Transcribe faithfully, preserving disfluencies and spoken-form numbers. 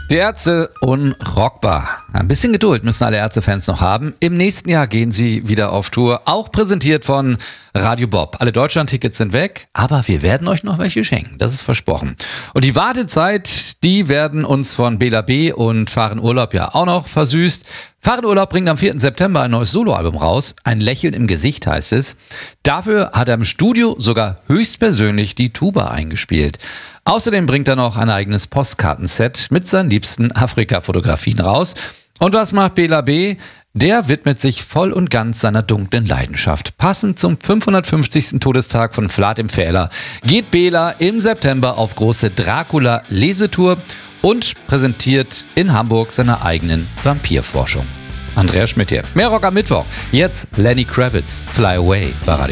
Die Ärzte unrockbar. Ein bisschen Geduld müssen alle Ärzte-Fans noch haben. Im nächsten Jahr gehen sie wieder auf Tour, auch präsentiert von Radio Bob. Alle Deutschland-Tickets sind weg, aber wir werden euch noch welche schenken, das ist versprochen. Und die Wartezeit, die werden uns von Bela B. und Fahren Urlaub ja auch noch versüßt. Fahren Urlaub bringt am vierten September ein neues Soloalbum raus. Ein Lächeln im Gesicht heißt es. Dafür hat er im Studio sogar höchstpersönlich die Tuba eingespielt. Außerdem bringt er noch ein eigenes Postkartenset mit seinen liebsten Afrika-Fotografien raus. Und was macht Bela B.? Der widmet sich voll und ganz seiner dunklen Leidenschaft. Passend zum fünfhundertfünfzigsten Todestag von Vlad dem Fähler geht Bela im September auf große Dracula-Lesetour und präsentiert in Hamburg seine eigenen Vampirforschung. Andreas Schmidt hier. Mehr Rock am Mittwoch. Jetzt Lenny Kravitz, Fly Away bei Radio